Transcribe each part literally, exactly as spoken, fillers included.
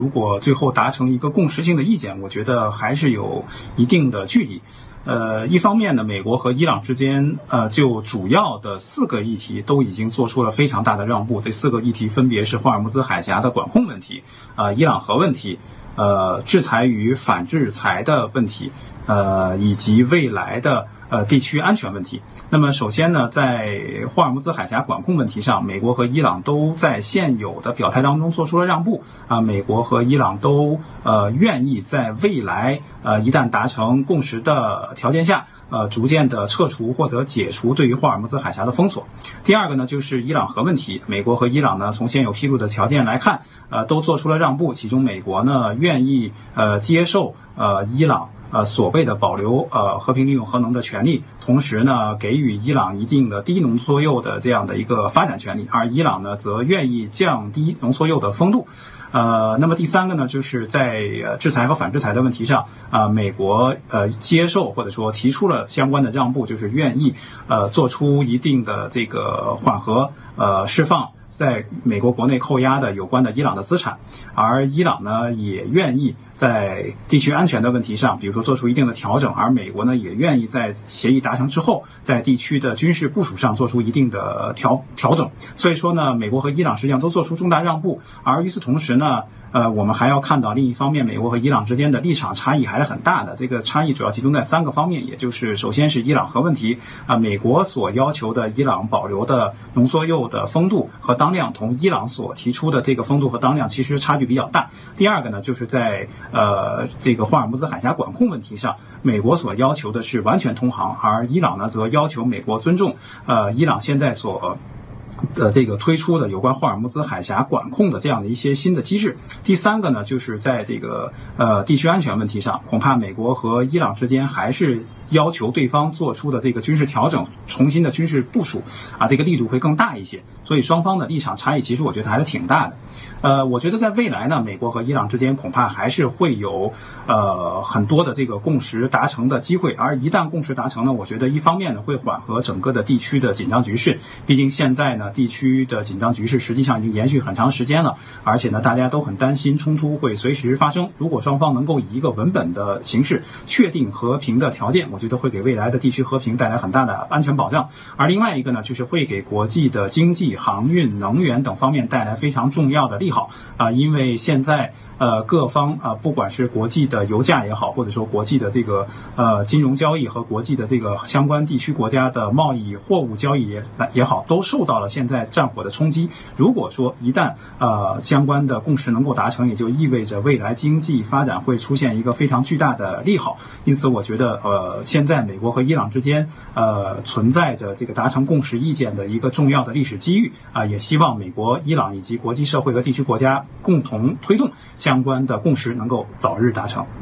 如果最后达成一个共识性的意见，我觉得还是有一定的距离。呃，一方面呢，美国和伊朗之间，呃，就主要的四个议题都已经做出了非常大的让步。这四个议题分别是霍尔木兹海峡的管控问题，呃，伊朗核问题，呃，制裁与反制裁的问题，呃，以及未来的呃地区安全问题。那么首先呢，在霍尔木兹海峡管控问题上，美国和伊朗都在现有的表态当中做出了让步啊。美国和伊朗都呃愿意在未来呃一旦达成共识的条件下，呃逐渐的撤除或者解除对于霍尔木兹海峡的封锁。第二个呢，就是伊朗核问题，美国和伊朗呢从现有披露的条件来看，呃都做出了让步，其中美国呢愿意呃接受呃伊朗呃，所谓的保留呃和平利用核能的权利，同时呢给予伊朗一定的低浓缩铀的这样的一个发展权利，而伊朗呢则愿意降低浓缩铀的丰度。呃，那么第三个呢，就是在呃制裁和反制裁的问题上，啊、呃，美国呃接受或者说提出了相关的让步，就是愿意呃做出一定的这个缓和呃释放在美国国内扣押的有关的伊朗的资产，而伊朗呢也愿意在地区安全的问题上，比如说做出一定的调整，而美国呢也愿意在协议达成之后，在地区的军事部署上做出一定的调调整。所以说呢，美国和伊朗实际上都做出重大让步，而与此同时呢，呃，我们还要看到另一方面，美国和伊朗之间的立场差异还是很大的。这个差异主要集中在三个方面，也就是首先是伊朗核问题啊、呃，美国所要求的伊朗保留的浓缩铀的丰度和当量，同伊朗所提出的这个丰度和当量其实差距比较大。第二个呢，就是在呃这个霍尔木兹海峡管控问题上，美国所要求的是完全通航，而伊朗呢则要求美国尊重呃伊朗现在所的这个推出的有关霍尔木兹海峡管控的这样的一些新的机制。第三个呢，就是在这个呃地区安全问题上，恐怕美国和伊朗之间还是要求对方做出的这个军事调整、重新的军事部署啊，这个力度会更大一些。所以双方的立场差异，其实我觉得还是挺大的。呃，我觉得在未来呢，美国和伊朗之间恐怕还是会有呃很多的这个共识达成的机会。而一旦共识达成呢，我觉得一方面呢会缓和整个的地区的紧张局势，毕竟现在呢地区的紧张局势实际上已经延续很长时间了，而且呢大家都很担心冲突会随时发生。如果双方能够以一个稳本的形式确定和平的条件，我觉得会给未来的地区和平带来很大的安全保障。而另外一个呢，就是会给国际的经济、航运、能源等方面带来非常重要的利好啊、呃，因为现在呃各方啊、呃，不管是国际的油价也好，或者说国际的这个呃金融交易和国际的这个相关地区国家的贸易货物交易也也好，都受到了现在战火的冲击。如果说一旦呃相关的共识能够达成，也就意味着未来经济发展会出现一个非常巨大的利好。因此，我觉得呃现在美国和伊朗之间呃存在着这个达成共识意见的一个重要的历史机遇啊、呃，也希望美国、伊朗以及国际社会和地区国家共同推动相关的共识能够早日达成。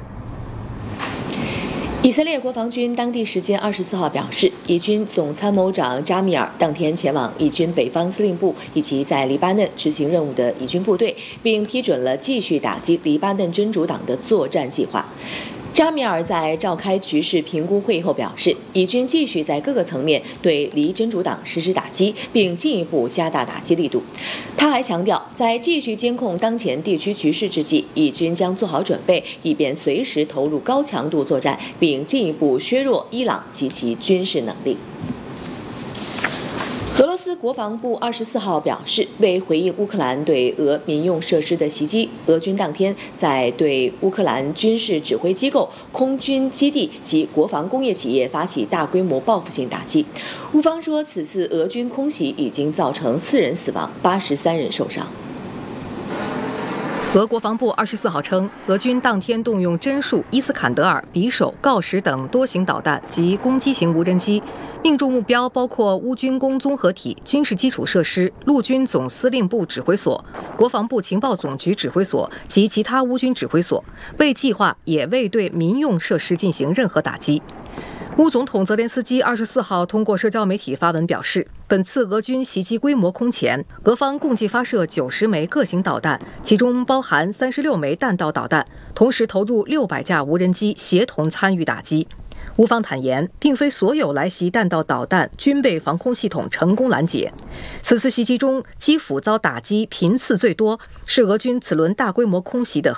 以色列国防军当地时间二十四号表示，以军总参谋长扎米尔当天前往以军北方司令部以及在黎巴嫩执行任务的以军部队，并批准了继续打击黎巴嫩真主党的作战计划。扎米尔在召开局势评估会议后表示，以军继续在各个层面对黎真主党实施打击，并进一步加大打击力度。他还强调，在继续监控当前地区局势之际，以军将做好准备，以便随时投入高强度作战，并进一步削弱伊朗及其军事能力。俄罗斯国防部二十四号表示，为回应乌克兰对俄民用设施的袭击，俄军当天在对乌克兰军事指挥机构、空军基地及国防工业企业发起大规模报复性打击。乌方说，此次俄军空袭已经造成四人死亡，八十三人受伤。 俄国防部二十四号称，俄军当天动用真数、伊斯坎德尔、匕首、锆石等多型导弹及攻击型无人机，命中目标包括乌军工综合体、军事基础设施、陆军总司令部指挥所、国防部情报总局指挥所及其他乌军指挥所，未计划也未对民用设施进行任何打击。乌总统泽连斯基二十四号通过社交媒体发文表示，本次俄军袭击规模空前，俄方共计发射九十枚各型导弹，其中包含三十六枚弹道导弹，同时投入六百架无人机协同参与打击。 乌方坦言，并非所有来袭弹道导弹均被防空系统成功拦截。此次袭击中，基辅遭打击频次最多，是俄军此轮大规模空袭的